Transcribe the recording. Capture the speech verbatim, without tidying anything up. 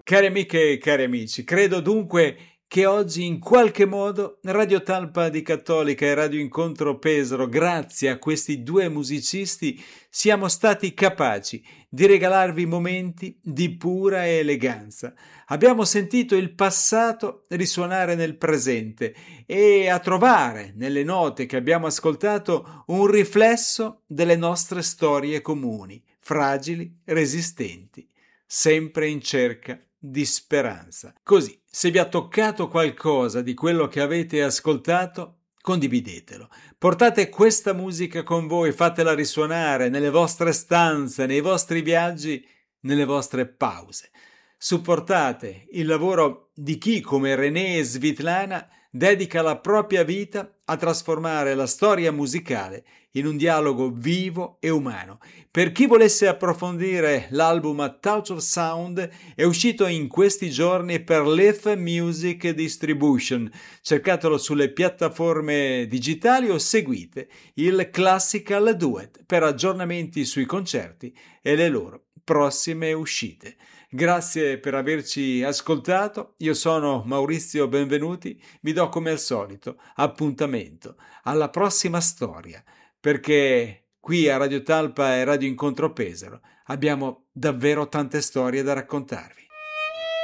Cari amiche e cari amici, credo dunque che oggi in qualche modo Radio Talpa di Cattolica e Radio Incontro Pesaro, grazie a questi due musicisti, siamo stati capaci di regalarvi momenti di pura eleganza. Abbiamo sentito il passato risuonare nel presente e a trovare nelle note che abbiamo ascoltato un riflesso delle nostre storie comuni, fragili, resistenti, sempre in cerca di speranza. Così, se vi ha toccato qualcosa di quello che avete ascoltato, condividetelo. Portate questa musica con voi, fatela risuonare nelle vostre stanze, nei vostri viaggi, nelle vostre pause. Supportate il lavoro di chi, come René e Svitlana, dedica la propria vita a trasformare la storia musicale in un dialogo vivo e umano. Per chi volesse approfondire l'album A Touch of Sound, è uscito in questi giorni per Leaf Music Distribution. Cercatelo sulle piattaforme digitali o seguite il Classical Duet per aggiornamenti sui concerti e le loro prossime uscite. Grazie per averci ascoltato, io sono Maurizio Benvenuti, vi do come al solito appuntamento alla prossima storia, perché qui a Radio Talpa e Radio Incontro Pesaro abbiamo davvero tante storie da raccontarvi.